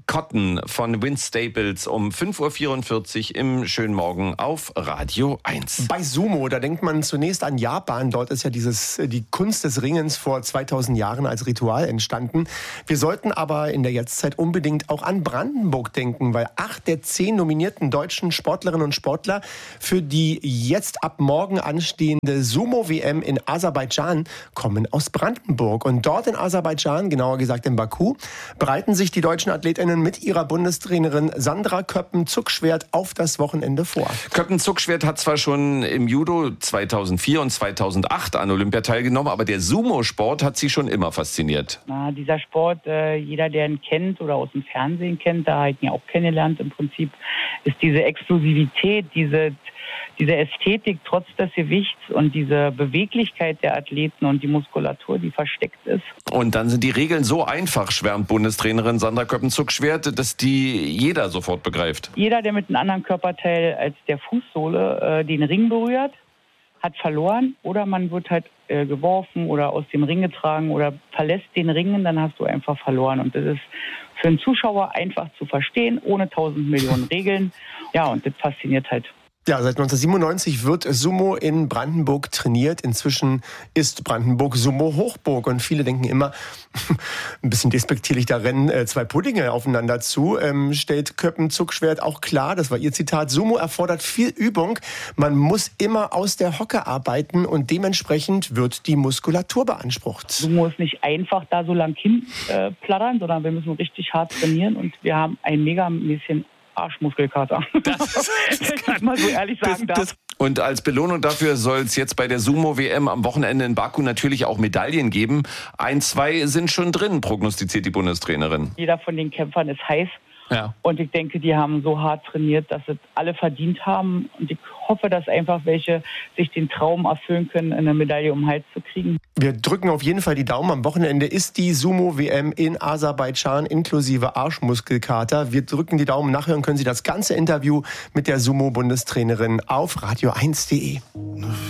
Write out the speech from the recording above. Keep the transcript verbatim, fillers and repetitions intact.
Cotton von Vince Staples um fünf Uhr vierundvierzig im schönen Morgen auf Radio eins. Bei Sumo, da denkt man zunächst an Japan. Dort ist ja dieses, die Kunst des Ringens vor zweitausend Jahren als Ritual entstanden. Wir sollten aber in der Jetztzeit unbedingt auch an Brandenburg denken, weil acht der zehn nominierten deutschen Sportlerinnen und Sportler für die jetzt ab morgen anstehende Sumo-W M in Aserbaidschan kommen aus Brandenburg. Und dort in Aserbaidschan, genauer gesagt in Baku, bereiten sich die deutschen Athletinnen mit ihrer Bundestrainerin Sandra Köppen-Zuckschwert auf das Wochenende vor. Köppen-Zuckschwert hat zwar schon im Judo zweitausendvier und zweitausendacht an Olympia teilgenommen, aber der Sumo-Sport hat sie schon immer fasziniert. Na, dieser Sport, äh, jeder, der ihn kennt oder aus dem Fernsehen kennt, da hat ihn ja auch kennengelernt im Prinzip, ist diese Exklusivität, diese Diese Ästhetik trotz des Gewichts und diese Beweglichkeit der Athleten und die Muskulatur, die versteckt ist. Und dann sind die Regeln so einfach, schwärmt Bundestrainerin Sandra Köppen-Zuckschwert, dass die jeder sofort begreift. Jeder, der mit einem anderen Körperteil als der Fußsohle äh, den Ring berührt, hat verloren. Oder man wird halt äh, geworfen oder aus dem Ring getragen oder verlässt den Ring, dann hast du einfach verloren. Und das ist für einen Zuschauer einfach zu verstehen, ohne tausend Millionen Regeln. Ja, und das fasziniert halt. Ja, seit neunzehnhundertsiebenundneunzig wird Sumo in Brandenburg trainiert. Inzwischen ist Brandenburg Sumo-Hochburg. Und viele denken immer, ein bisschen despektierlich, da rennen äh, zwei Puddinge aufeinander zu. Ähm, stellt Köppen-Zuckschwert auch klar, das war ihr Zitat, Sumo erfordert viel Übung. Man muss immer aus der Hocke arbeiten und dementsprechend wird die Muskulatur beansprucht. Sumo ist nicht einfach da so lang hinplattern, äh, sondern wir müssen richtig hart trainieren. Und wir haben ein mega bisschen Arschmuskelkater. Das, das kann ich mal so ehrlich sagen das, darf. Das, und als Belohnung dafür soll es jetzt bei der Sumo-W M am Wochenende in Baku natürlich auch Medaillen geben. Ein, zwei sind schon drin, prognostiziert die Bundestrainerin. Jeder von den Kämpfern ist heiß. Ja. Und ich denke, die haben so hart trainiert, dass es alle verdient haben. Und ich hoffe, dass einfach welche sich den Traum erfüllen können, eine Medaille um den Hals zu kriegen. Wir drücken auf jeden Fall die Daumen. Am Wochenende ist die Sumo-W M in Aserbaidschan inklusive Arschmuskelkater. Wir drücken die Daumen. Nachhören können Sie das ganze Interview mit der Sumo-Bundestrainerin auf radio eins punkt de.